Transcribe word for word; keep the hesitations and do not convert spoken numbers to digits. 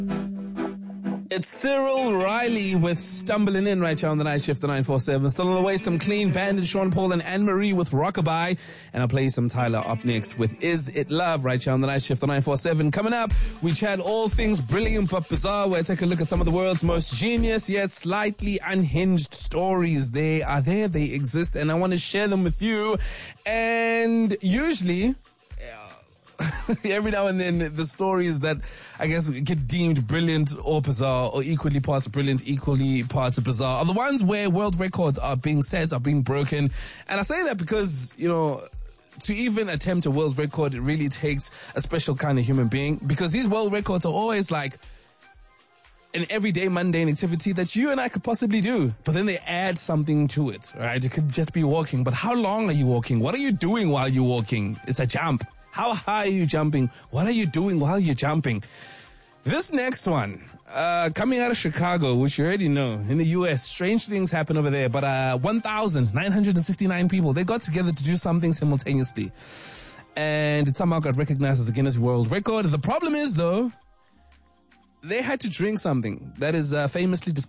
It's Cyril Riley with Stumbling In right here on the Night Shift, the nine four seven. Still on the way, some Clean Bandit, Sean Paul and Anne-Marie with Rockabye. And I'll play you some Tyler up next with Is It Love right here on the Night Shift, the nine four seven. Coming up, we chat all things brilliant but bizarre, where I take a look at some of the world's most genius yet slightly unhinged stories. They are there, they exist, and I want to share them with you. And usually, every now and then, the stories that I guess get deemed brilliant or bizarre, or equally parts brilliant, equally parts bizarre, are the ones where world records are being set, are being broken. And I say that because, you know, to even attempt a world record, it really takes a special kind of human being, because these world records are always like an everyday mundane activity that you and I could possibly do, but then they add something to it, right? It could just be walking, but how long are you walking? What are you doing while you're walking? It's a jump. How high are you jumping? What are you doing while you're jumping? This next one, uh, coming out of Chicago, which you already know, in the U S, strange things happen over there, but uh, one thousand nine hundred sixty-nine people, they got together to do something simultaneously. And it somehow got recognized as a Guinness World Record. The problem is, though, they had to drink something that is uh, famously described